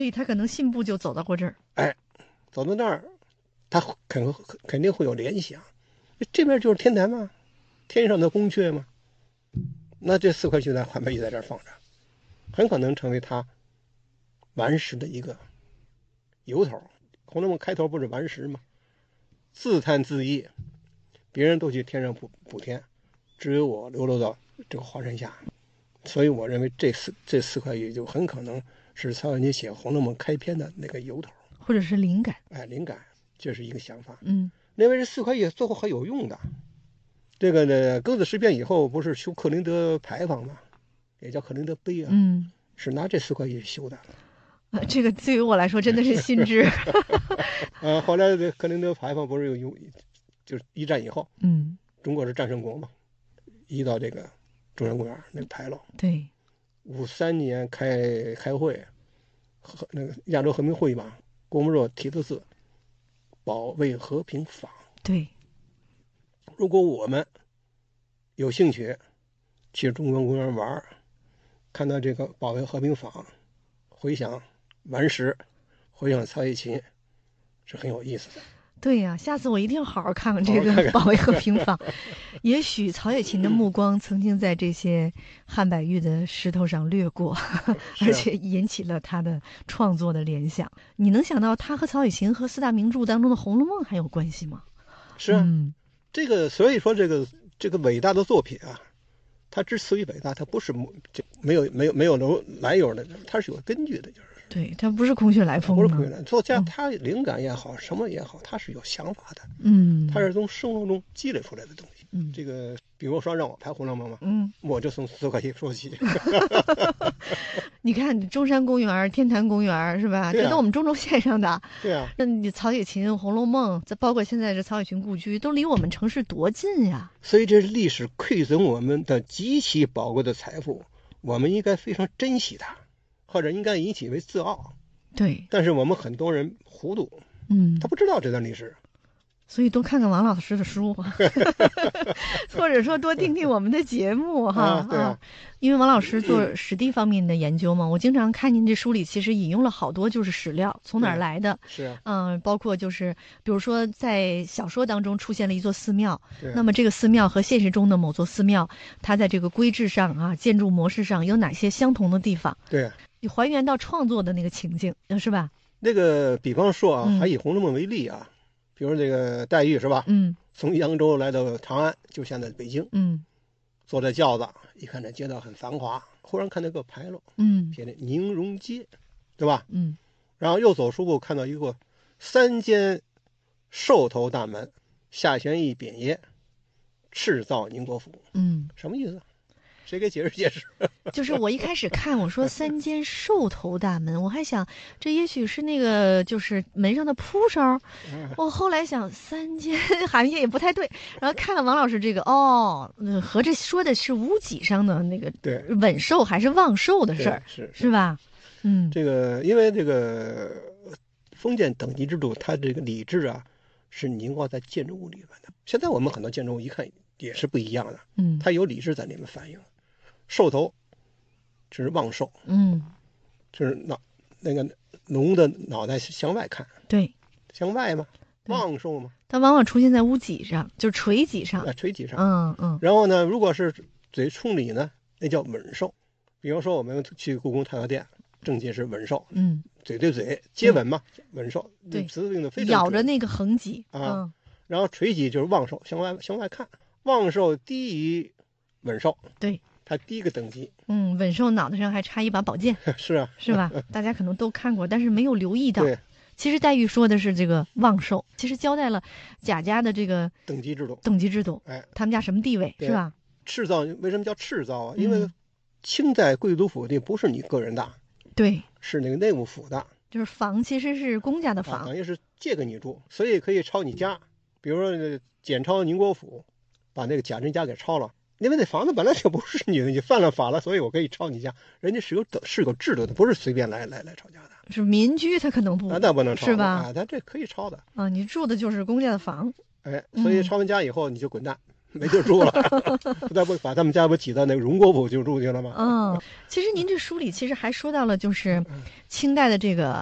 所以他可能信步就走到过这儿。 哎，走到那儿，他肯定会有联想，这边就是天坛嘛，天上的宫阙嘛，那这4块巨蛋汉白玉在这儿放着，很可能成为他顽石的一个由头。《红楼梦》开头不是顽石吗？自叹自艾，别人都去天上补天，只有我流落到这个华山下。所以我认为这四块玉就很可能是曹雪芹写《红楼梦》开篇的那个由头， 或者是灵感。 灵感，这是一个想法。 另外这4块玉最后还有用的。这个呢，庚子事变以后不是修克林德牌坊吗？也叫克林德碑啊。是拿这4块玉修的。 这个对于我来说真的是新知。 后来这克林德牌坊不是就是一战以后，中国是战胜国嘛，移到这个中山公园那个牌楼。 对 ，53年开会，那个亚洲和平会议嘛，郭沫若题的字“保卫和平坊”。 对， 如果我们有兴趣去中山公园玩，看到这个“保卫和平坊”，回想顽石，回想曹雪芹，是很有意思的。 对呀，下次我一定要好好看看这个保卫和平坊。也许曹雪芹的目光曾经在这些汉白玉的石头上掠过，而且引起了他的创作的联想。你能想到他和曹雪芹和4大名著当中的《红楼梦》还有关系吗？ 是啊，这个所以说这个伟大的作品啊，它之所以伟大，它不是没有来由的，它是有根据的，就是。 对，它不是空穴来风的。 不是空穴来风，作家他灵感也好，什么也好，他是有想法的。他是从生活中积累出来的东西。这个比如说让我拍《红楼梦》嘛，我就从4块玉说起。 你看中山公园、天坛公园是吧？这都我们中轴线上的。 对啊。 那你曹雪芹《红楼梦》，再包括现在这曹雪芹故居，都离我们城市多近呀！ 所以这是历史馈赠我们的极其宝贵的财富，我们应该非常珍惜它，或者应该以其为自傲。 对， 但是我们很多人糊涂，他不知道这段历史， 所以多看看王老师的书，或者说多听听我们的节目哈。 对啊， 因为王老师做史地方面的研究嘛，我经常看您这书里其实引用了好多就是史料，从哪儿来的？ 是啊， 包括就是比如说在小说当中出现了一座寺庙，那么这个寺庙和现实中的某座寺庙，它在这个规制上啊、建筑模式上有哪些相同的地方？ 对。 你还原到创作的那个情境，是吧？ 那个，比方说啊，还以《红楼梦》为例啊，比如这个黛玉是吧？从扬州来到长安，就现在北京。坐在轿子，一看这街道很繁华，忽然看到个牌楼，写的宁荣街，对吧？然后又走数步，看到一个3间兽头大门，下悬一匾页，敕造宁国府。什么意思？谁给解释解释？ 就是我一开始看，我说3间兽头大门，我还想这也许是那个就是门上的铺梢。我后来想3间含义也不太对，然后看了王老师这个，合着说的是屋脊上的那个稳寿还是旺寿的事儿，是吧？ 这个因为这个封建等级制度，它这个礼制啊是凝固在建筑物里面的。现在我们很多建筑物一看也是不一样的，它有礼制在里面反映。兽头就是旺寿，就是那个龙的脑袋向外看， 对， 向外嘛，旺寿嘛。 它往往出现在屋脊上，就是垂脊上。 垂脊上。然后呢，如果是嘴冲里呢，那叫吻寿。比方说我们去故宫太和殿，正阶是吻寿，嘴对嘴接吻嘛，吻寿。 对， 词用的非常咬着那个横脊啊。然后垂脊就是旺寿，向外看，旺寿低于吻寿。 对。 它第一个等级， 吻寿脑袋上还插一把宝剑， 是啊， 是吧？大家可能都看过，但是没有留意到。 对， 其实黛玉说的是这个旺寿，其实交代了贾家的这个等级制度。 他们家什么地位，是吧？ 敕造为什么叫敕造啊？因为清代贵族府地不是你个人大， 对， 是那个内务府的， 就是房其实是公家的房， 等于是借给你住，所以可以抄你家。比如说检抄宁国府，把那个贾珍家给抄了。因为那房子本来就不是你的，你犯了法了，所以我可以抄你家。人家是有制度的，不是随便来抄家的。 是民居，他可能不， 那不能抄， 是吧？ 他这可以抄的啊，你住的就是公家的房， 所以抄完家以后你就滚蛋， 没地儿住了，那不把他们家不挤到那个荣国府就住去了吗？ 其实您这书里其实还说到了，就是清代的这个